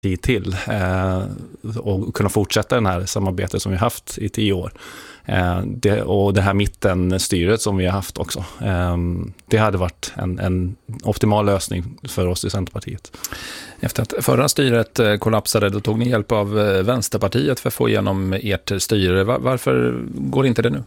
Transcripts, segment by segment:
tid till och kunna fortsätta den här samarbetet som vi har haft i 10 år. Och det här mittenstyret som vi har haft också. Det hade varit en optimal lösning för oss i Centerpartiet. Efter att förra styret kollapsade, då tog ni hjälp av Vänsterpartiet för att få igenom ert styre. Varför går inte det nu?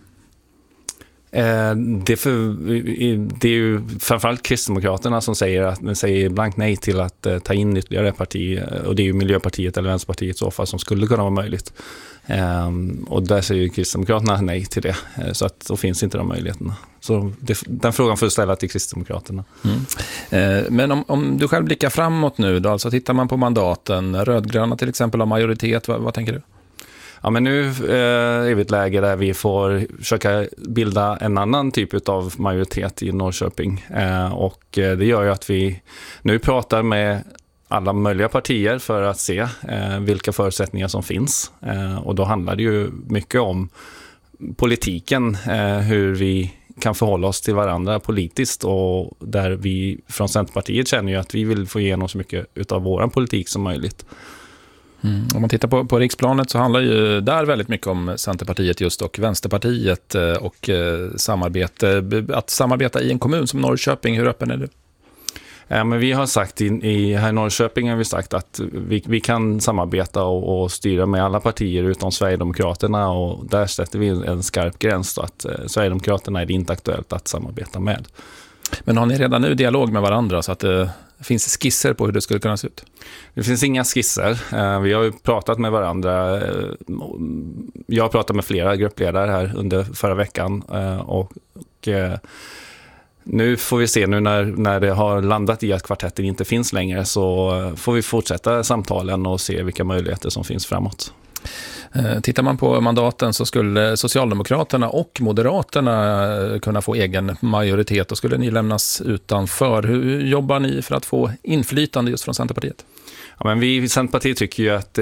Det är ju framförallt Kristdemokraterna som säger blankt nej till att ta in ytterligare parti, och det är ju Miljöpartiet eller Vänsterpartiet i så fall som skulle kunna vara möjligt. Och där säger ju Kristdemokraterna nej till det, så att då finns inte de möjligheterna. Så den frågan får du ställa till Kristdemokraterna. Men om du själv blickar framåt nu då, alltså tittar man på mandaten, rödgröna till exempel har majoritet, vad tänker du? Ja, men nu är vi ett läge där vi får försöka bilda en annan typ av majoritet i Norrköping. Och det gör ju att vi nu pratar med alla möjliga partier för att se vilka förutsättningar som finns. Och då handlar det ju mycket om politiken, hur vi kan förhålla oss till varandra politiskt, och där vi från Centerpartiet känner ju att vi vill få igenom så mycket av vår politik som möjligt. Om man tittar på riksplanet så handlar ju där väldigt mycket om Centerpartiet just och Vänsterpartiet och samarbete. Att samarbeta i en kommun som Norrköping, hur öppen är du? Men vi har sagt här i Norrköping har vi sagt att vi kan samarbeta och styra med alla partier utom Sverigedemokraterna, och där sätter vi en skarp gräns då, att Sverigedemokraterna är det inte aktuellt att samarbeta med. Men har ni redan nu dialog med varandra så att det finns skisser på hur det skulle kunna se ut? Det finns inga skisser. Vi har ju pratat med varandra. Jag har pratat med flera gruppledare här under förra veckan, och nu får vi se, nu när det har landat i att kvartetten inte finns längre, så får vi fortsätta samtalen och se vilka möjligheter som finns framåt. Tittar man på mandaten så skulle Socialdemokraterna och Moderaterna kunna få egen majoritet, och skulle ni lämnas utanför. Hur jobbar ni för att få inflytande just från Centerpartiet? Ja, men vi i Centerpartiet tycker ju att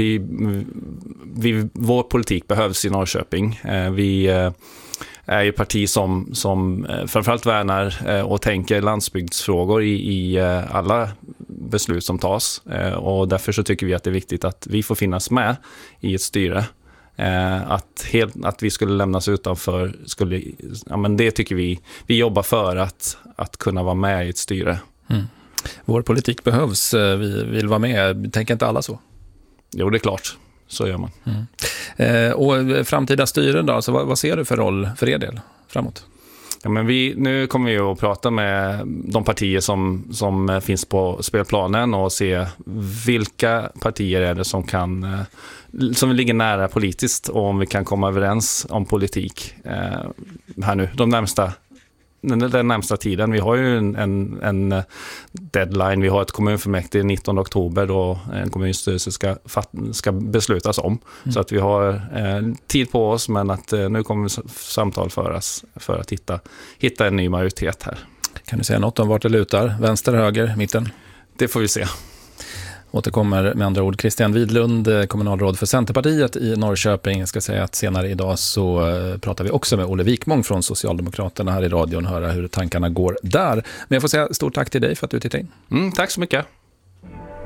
vår politik behövs i Norrköping. Vi är ju parti som framförallt värnar och tänker landsbygdsfrågor i alla beslut som tas. Och därför så tycker vi att det är viktigt att vi får finnas med i ett styre. Att vi skulle lämnas utanför, men det tycker vi jobbar för att kunna vara med i ett styre. Vår politik behövs, vi vill vara med. Tänker inte alla så? Jo, det är klart. Så gör man. Och framtida styren då, alltså vad ser du för roll för er del framåt? Ja, men nu kommer vi att prata med de partier som finns på spelplanen och se vilka partier är det som ligger nära politiskt, och om vi kan komma överens om politik här nu den närmsta tiden. Vi har ju en deadline. Vi har ett kommunfullmäktige 19 oktober då en kommunstyrelse ska beslutas om. Så att vi har tid på oss, men att nu kommer samtal föras för att hitta en ny majoritet här. Kan du säga något om vart det lutar? Vänster, höger, mitten? Det får vi se. Återkommer med andra ord Christian Widlund, kommunalråd för Centerpartiet i Norrköping. Jag ska säga att senare idag så pratar vi också med Olle Wikmång från Socialdemokraterna här i radion, höra hur tankarna går där. Men jag får säga stort tack till dig för att du tittade in. Tack så mycket.